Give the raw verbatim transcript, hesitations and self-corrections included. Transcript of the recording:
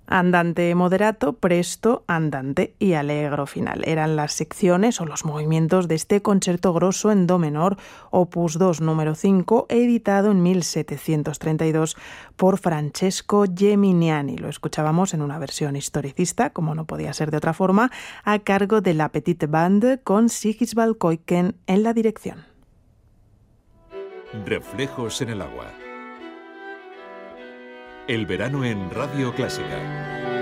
Andante moderato, presto, andante y allegro final. Eran las secciones o los movimientos de este concierto grosso en do menor, opus dos número cinco, editado en mil setecientos treinta y dos por Francesco Geminiani. Lo escuchábamos en una versión historicista, como no podía ser de otra forma, a cargo de la Petite Bande con Sigisvald Koiken en la dirección. Reflejos en el agua. El verano en Radio Clásica.